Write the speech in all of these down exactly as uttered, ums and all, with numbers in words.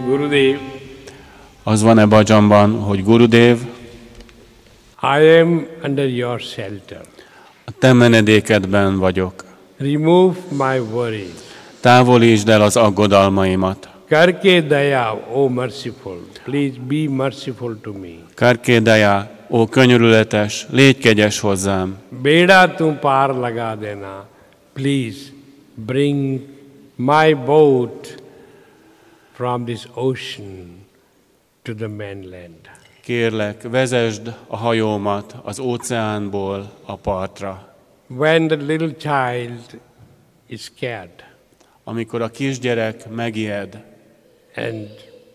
Gurudev, Az van-e bhajanban, hogy Gurudev, I am under your shelter. a te menedékedben vagyok. Remove my worries. Távolítsd el az aggodalmaimat. Karke daya, O merciful, please be merciful to me. Karkédaya, ó könyörületes, légy kegyes hozzám. Beda tu par laga dena, please bring my boat from this ocean to the mainland. Kérlek, vezesd a hajómat az óceánból a partra. When the little child is scared Amikor a kisgyerek megijed, and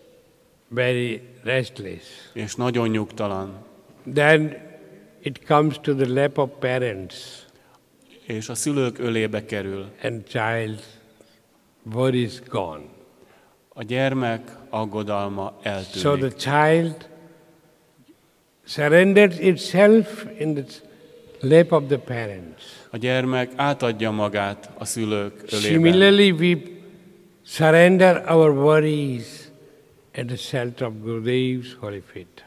very restless, és nagyon nyugtalan, then it comes to the lap of parents, és a szülők ölébe kerül, and child worry is gone. a gyermek aggodalma So eltűnik. the child surrenders itself in the lap of the parents. A gyermek átadja magát a szülők ölében. Similarly, we surrender our worries at the shelter of Gurudev's holy feet.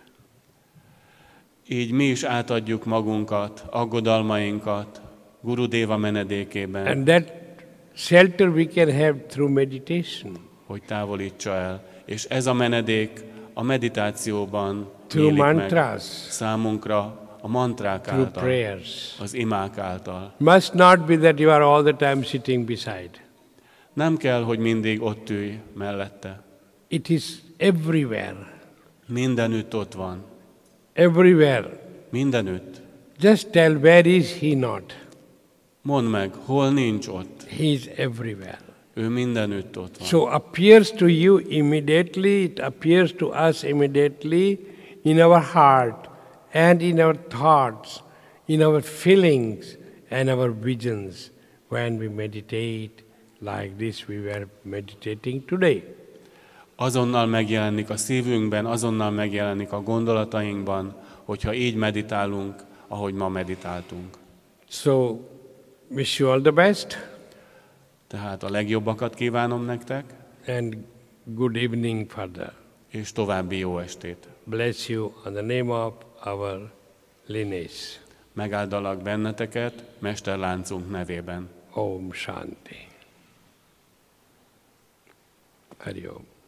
Így mi is átadjuk magunkat, aggodalmainkat Gurudeva menedékében, And that shelter we can have through meditation, hogy távolítsa el. És ez a menedék a meditációban through nyílik meg mantras, számunkra, a mantrák through által, prayers. az imák által. Must not be that you are all the time sitting beside. Nem kell, hogy mindig ott ülj mellette. It is everywhere, Mindenütt ott van. everywhere. Mindenütt. Just tell, where is he not? Mondd meg, hol nincs ott. He is everywhere. Ő mindenütt ott van. So appears to you immediately, it appears to us immediately in our heart and in our thoughts, in our feelings and our visions when we meditate like this we were meditating today. Azonnal megjelenik a szívünkben, azonnal megjelenik a gondolatainkban, hogyha így meditálunk, ahogy ma meditáltunk. So wish you all the best Tehát a legjobbakat kívánom nektek, and good evening further. és további jó estét. Bless you on the name of our lineage. Megáldalak benneteket mesterláncunk nevében. Om Shanti. Hari Om.